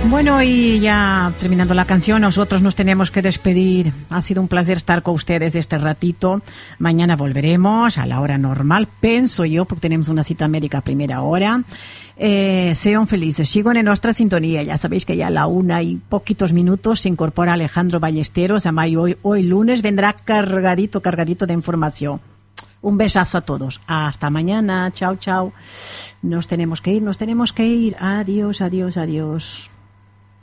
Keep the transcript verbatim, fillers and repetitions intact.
Bueno, y ya terminando la canción, nosotros nos tenemos que despedir. Ha sido un placer estar con ustedes este ratito. Mañana volveremos a la hora normal, pienso yo, porque tenemos una cita médica a primera hora. Eh, sean felices, sigan en nuestra sintonía. Ya sabéis que ya a la una y poquitos minutos se incorpora Alejandro Ballesteros. Además, hoy, hoy lunes vendrá cargadito, cargadito de información. Un besazo a todos. Hasta mañana. Chao, chao. Nos tenemos que ir, nos tenemos que ir. Adiós, adiós, adiós.